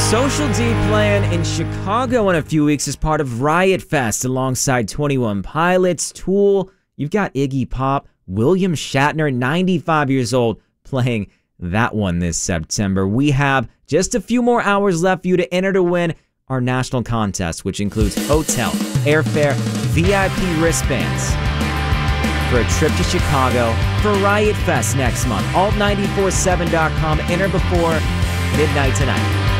Social D playing in Chicago in a few weeks as part of Riot Fest alongside 21 Pilots, Tool. You've got Iggy Pop, William Shatner, 95 years old, playing that one this September. We have just a few more hours left for you to enter to win our national contest, which includes hotel, airfare, VIP wristbands for a trip to Chicago for Riot Fest next month. Alt947.com. Enter before midnight tonight.